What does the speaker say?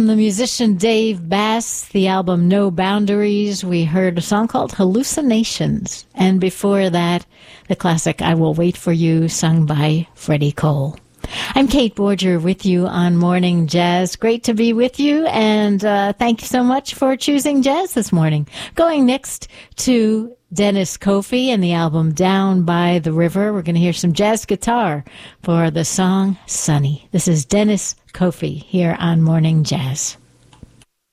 From the musician Dave Bass, the album No Boundaries, we heard a song called Hallucinations. And before that, the classic I Will Wait For You, sung by Freddie Cole. I'm Kate Borger with you on Morning Jazz. Great to be with you, and thank you so much for choosing jazz this morning. Going next to Dennis Kofi and the album Down by the River. We're going to hear some jazz guitar for the song Sunny. This is Dennis Kofi here on Morning Jazz.